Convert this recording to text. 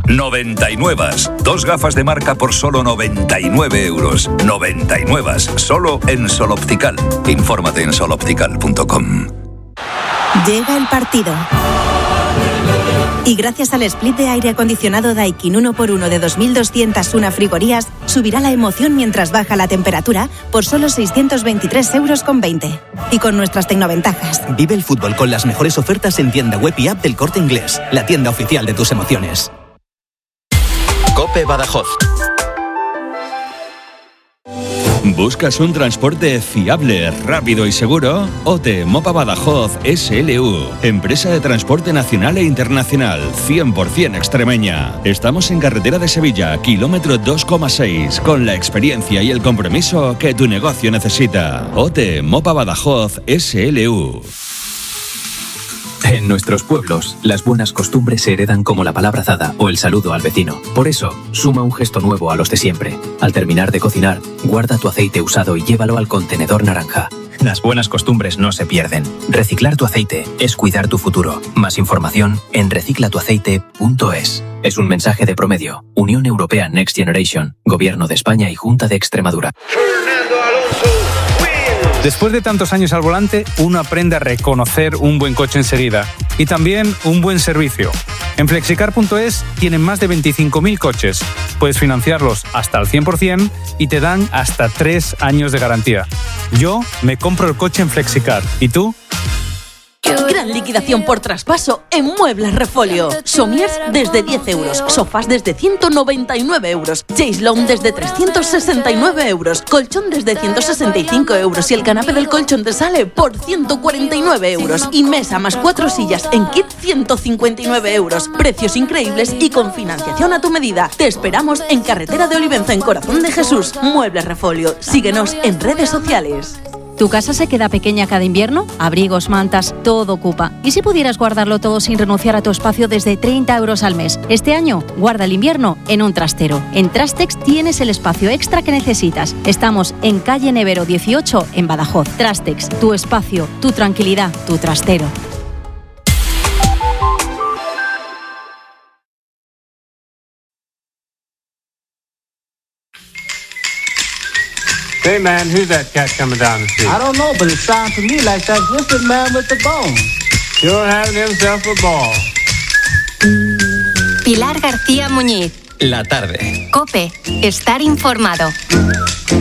99. 2 gafas de marca por solo 99 euros. 99. Solo en Sol Optical. Infórmate en soloptical.com. Llega el partido. Y gracias al split de aire acondicionado Daikin 1x1 de 2.201 frigorías, subirá la emoción mientras baja la temperatura por solo 623,20 euros. Y con nuestras tecnoventajas. Vive el fútbol con las mejores ofertas en tienda web y app del Corte Inglés, la tienda oficial de tus emociones. COPE Badajoz. ¿Buscas un transporte fiable, rápido y seguro? OTE Mopa Badajoz SLU, empresa de transporte nacional e internacional, 100% extremeña. Estamos en carretera de Sevilla, kilómetro 2,6, con la experiencia y el compromiso que tu negocio necesita. OTE Mopa Badajoz SLU. En nuestros pueblos, las buenas costumbres se heredan como la palabra dada o el saludo al vecino. Por eso, suma un gesto nuevo a los de siempre. Al terminar de cocinar, guarda tu aceite usado y llévalo al contenedor naranja. Las buenas costumbres no se pierden. Reciclar tu aceite es cuidar tu futuro. Más información en reciclatuaceite.es. Es un mensaje de Promedio, Unión Europea Next Generation, Gobierno de España y Junta de Extremadura. Después de tantos años al volante, uno aprende a reconocer un buen coche enseguida y también un buen servicio. En Flexicar.es tienen más de 25.000 coches. Puedes financiarlos hasta al 100% y te dan hasta 3 años de garantía. Yo me compro el coche en Flexicar. ¿Y tú? Gran liquidación por traspaso en Muebles Refolio. Somiers desde 10 euros, sofás desde 199 euros, Chaiselong desde 369 euros, colchón desde 165 euros y el canapé del colchón te sale por 149 euros y mesa más 4 sillas en kit 159 euros. Precios increíbles y con financiación a tu medida. Te esperamos en Carretera de Olivenza, en Corazón de Jesús. Muebles Refolio. Síguenos en redes sociales. ¿Tu casa se queda pequeña cada invierno? Abrigos, mantas, todo ocupa. ¿Y si pudieras guardarlo todo sin renunciar a tu espacio desde 30 euros al mes? Este año, guarda el invierno en un trastero. En Trastex tienes el espacio extra que necesitas. Estamos en calle Nevero 18, en Badajoz. Trastex, tu espacio, tu tranquilidad, tu trastero. Hey man, who's that cat coming down the street? I don't know, but it sounds to me like that gifted man with the bone. Sure having himself a ball. Pilar García Muñiz. La tarde. COPE. Estar informado.